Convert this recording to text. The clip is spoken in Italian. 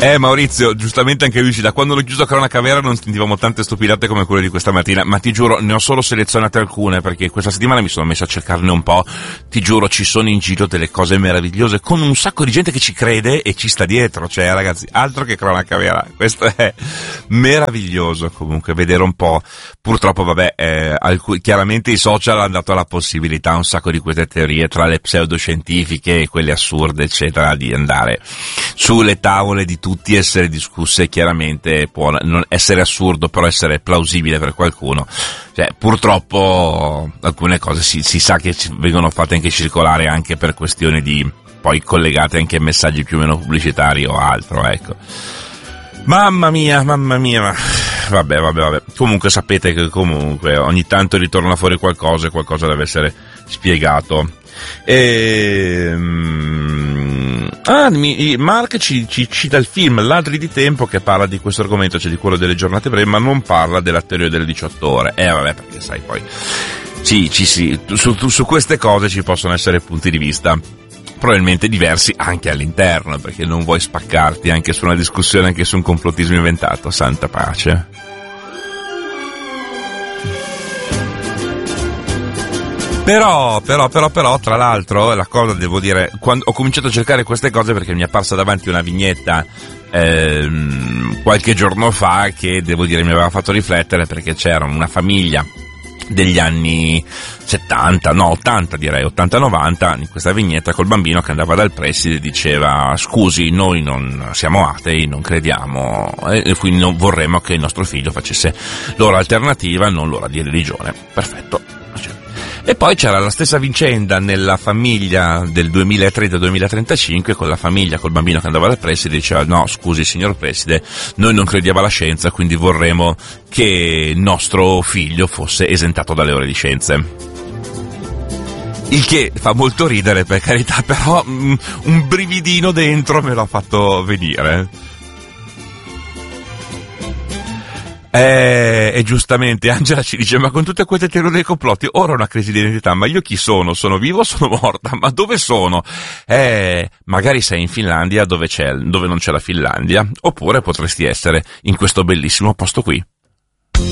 Maurizio, giustamente anche lui da quando l'ho chiuso a Cronaca Vera non sentivamo tante stupidate come quelle di questa mattina, ma ti giuro, ne ho solo selezionate alcune, perché questa settimana mi sono messo a cercarne un po'. Ti giuro, ci sono in giro delle cose meravigliose, con un sacco di gente che ci crede e ci sta dietro, cioè ragazzi, altro che Cronaca Vera, questo è meraviglioso comunque, vedere un po'. Purtroppo vabbè, chiaramente i social hanno dato la possibilità a un sacco di queste teorie, tra le pseudoscientifiche e quelle assurde eccetera, di andare sulle tavole di tutti, essere discusse. Chiaramente può non essere assurdo, però essere plausibile per qualcuno. Cioè, purtroppo alcune cose si sa che vengono fatte anche circolare anche per questioni di poi collegate anche a messaggi più o meno pubblicitari o altro, ecco. Mamma mia, ma vabbè. Comunque sapete che comunque ogni tanto ritorna fuori qualcosa e qualcosa deve essere spiegato. Mark ci cita il film Ladri di tempo, che parla di questo argomento, cioè di quello delle giornate brevi, ma non parla della teoria delle 18 ore. Vabbè, perché sai poi sì, su queste cose ci possono essere punti di vista probabilmente diversi anche all'interno, perché non vuoi spaccarti anche su una discussione, anche su un complottismo inventato, santa pace. Però, tra l'altro, la cosa, devo dire, quando ho cominciato a cercare queste cose perché mi è apparsa davanti una vignetta qualche giorno fa che, devo dire, mi aveva fatto riflettere, perché c'era una famiglia degli anni 80-90, in questa vignetta col bambino che andava dal preside e diceva: scusi, noi non siamo atei, non crediamo e quindi non vorremmo che il nostro figlio facesse l'ora alternativa, non l'ora di religione. Perfetto. E poi c'era la stessa vicenda nella famiglia del 2030-2035, con la famiglia col bambino che andava dal preside e diceva: no, scusi signor preside, noi non crediamo alla scienza, quindi vorremmo che il nostro figlio fosse esentato dalle ore di scienze. Il che fa molto ridere, per carità, però un brividino dentro me l'ha fatto venire. E giustamente Angela ci dice: ma con tutte queste teorie dei complotti ora ho una crisi di identità, ma io chi sono? Sono vivo o sono morta? Ma dove sono? Magari sei in Finlandia dove non c'è la Finlandia, oppure potresti essere in questo bellissimo posto qui.